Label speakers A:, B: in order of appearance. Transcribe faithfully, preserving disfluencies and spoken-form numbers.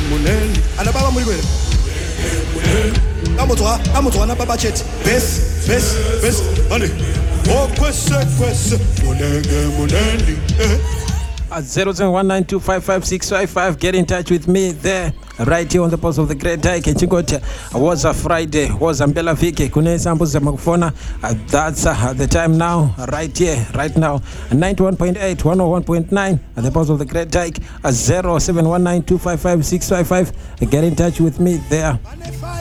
A: munene ana baba muri kwele kamotwa kamotwa na baba chet best best best ande oh kwese kwese munene munene
B: at zero zero one nine two five five six five five. Get in touch with me there, right here on the Pulse of the Great Dyke. Chingoti was a Friday, was Ambela Viki. Kune sample za makufona. That's uh, the time now, right here, right now. ninety-one point eight, one oh one point nine at the Pulse of the Great Dyke. At zero seven one nine two five five six five five. Get in touch with me there.